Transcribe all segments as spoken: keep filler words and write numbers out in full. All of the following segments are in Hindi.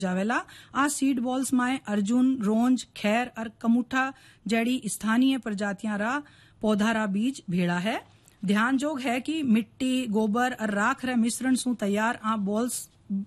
जावेला आ सीड बॉल्स में अर्जुन, रोंज, खैर और कमुठा जड़ी स्थानीय प्रजातियां रा पौधा रा बीज भेड़ा है। ध्यान जोग है कि मिट्टी, गोबर और राख रे मिश्रण सु तैयार आ बॉल्स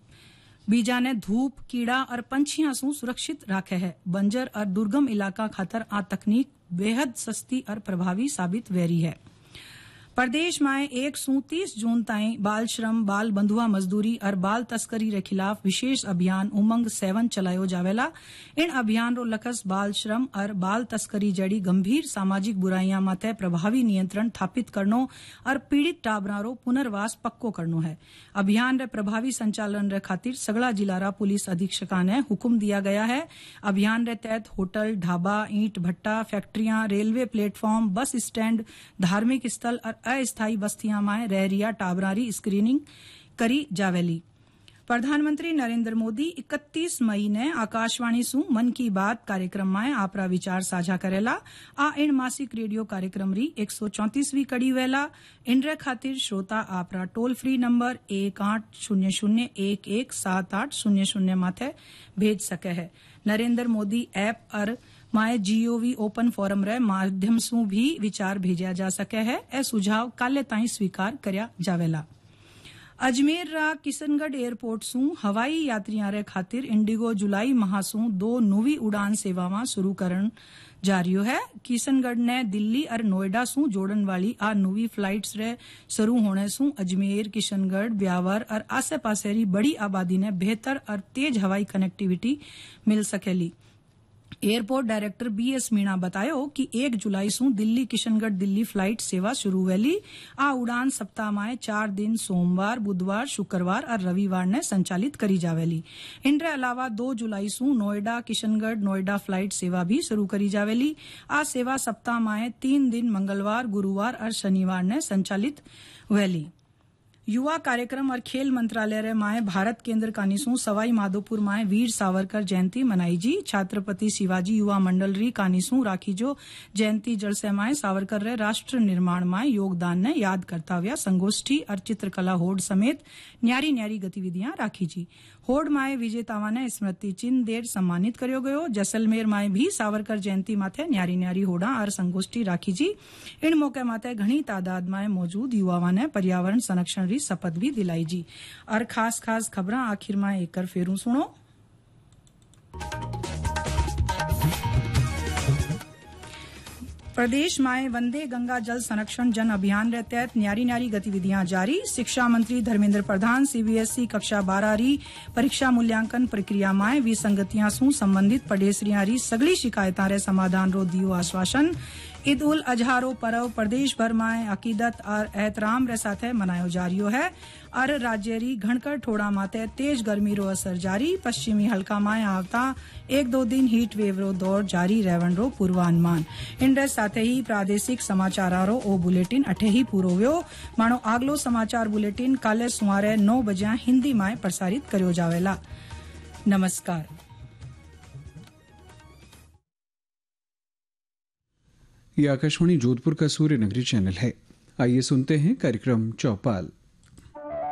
बीजा ने धूप, कीड़ा और पंछियां सु सुरक्षित राखे है। बंजर और दुर्गम इलाका खातर आ तकनीक बेहद सस्ती और प्रभावी साबित वेरी है। प्रदेश में एक सौ तीस जून ताईं बाल श्रम, बाल बंधुआ मजदूरी और बाल तस्करी रे खिलाफ विशेष अभियान उमंग सेवन चलायो जावेला। इन अभियान रो लक्ष्य बाल श्रम और बाल तस्करी जड़ी गंभीर सामाजिक बुराइयां माथे प्रभावी नियंत्रण स्थापित करनो और पीड़ित टाबरा रो पुनर्वास पक्को करनो है। अभियान रे प्रभावी संचालन रे खातिर सगला जिला रा पुलिस अधीक्षका ने हुक्म दिया गया है। अभियान रे तहत होटल, ढाबा, ईंट भट्टा, फैक्ट्रियां, रेलवे प्लेटफॉर्म, बस स्टैंड, धार्मिक स्थल और अस्थायी बस्तियां में रहरिया टाबरारी स्क्रीनिंग करी जावेली। प्रधानमंत्री नरेंद्र मोदी इकतीस मई ने आकाशवाणी सु मन की बात कार्यक्रम में आपरा विचार साझा करेला। आ इन मासिक रेडियो कार्यक्रम री एक सौ चौंतीसवीं कड़ी वेला। इनरे खातिर श्रोता आपरा टोल फ्री नंबर एक आठ शून्य शून्य एक एक सात आठ शून्य शून्य माथे भेज सके है। नरेंद्र मोदी ऐप और माय जीओवी ओपन फोरम रे माध्यम सु भी विचार भेजा जा सके है। ए सुझाव काले ताई स्वीकार करया जावेला। अजमेर रा किशनगढ़ एयरपोर्ट सु हवाई यात्रियां रे खातिर इंडिगो जुलाई माह सु दो नवी उड़ान सेवावां शुरू करण जारियो है। किशनगढ़ ने दिल्ली और नोएडा सु जोड़न वाली आ नवी फ्लाइट्स रे शुरू होने सु अजमेर, किशनगढ़, ब्यावर और आसे पासे री बड़ी आबादी ने बेहतर और तेज हवाई कनेक्टिविटी मिल सकेली। Airport director B S Meena बतायो कि एक जुलाई सु दिल्ली किशनगढ़ दिल्ली फ्लाइट सेवा शुरू वेली। आ उड़ान सप्ताह में चार दिन सोमवार, बुधवार, शुक्रवार और रविवार ने संचालित करी जावेली। इनके अलावा दो जुलाई सु नोएडा किशनगढ़ नोएडा फ्लाइट सेवा भी शुरू करी जावेली। आ सेवा सप्ताह में तीन दिन मंगलवार, गुरुवार और शनिवार ने संचालित वेली। युवा कार्यक्रम और खेल मंत्रालय रे माए भारत केंद्र कानीसू सवाई माधोपुर माए वीर सावरकर जयंती मनाई जी। छत्रपति शिवाजी युवा मंडल री कानीसू राखी जो जयंती जलसे माए सावरकर रे राष्ट्र निर्माण माए योगदान ने याद करता हुआ संगोष्ठी और चित्रकला होड़ समेत न्यारी न्यारी गतिविधियां राखी जी। होड़ माए विजेतावा ने स्मृति चिन्ह देर सम्मानित करियो गयो। जैसलमेर माए भी सावरकर जयंती माथे न्यारी न्यारी होड़ा और संगोष्ठी राखी जी। इन मौके माथे घणी तादाद में मौजूद युवावा ने पर्यावरण संरक्षण री शपथ भी दिलाई जी। और खास खास खबरां आखिर में एक कर फेरू सुनो। प्रदेश में वंदे गंगा जल संरक्षण जन अभियान रे तहत न्यारी न्यारी गतिविधियां जारी। शिक्षा मंत्री धर्मेंद्र प्रधान सीबीएसई कक्षा बारह री परीक्षा मूल्यांकन प्रक्रिया में विसंगतियां सु संबंधित पडेसरियां री सगली शिकायतां रे समाधान रो दियो आश्वासन। ईद उल अजहा रो पर्व प्रदेश भर में अकीदत और एहतराम रे साथे मनायो जा रियो है। और राज्य री घणकर ठोड़ा माते तेज गर्मी रो असर जारी। पश्चिमी हल्का में आवता एक दो दिन हीट वेव रो दौर जारी रहवन रो पूर्वानुमान। इनरे साथे ही प्रादेशिक समाचार रो ओ बुलेटिन अठे ही पूरो व्यो। मानो आगलो समाचार बुलेटिन काले सुमारे नौ बजे हिंदी में प्रसारित करियो जावेला। नमस्कार। ये आकाशवाणी जोधपुर का सूर्य नगरी चैनल है। आइए सुनते हैं कार्यक्रम चौपाल।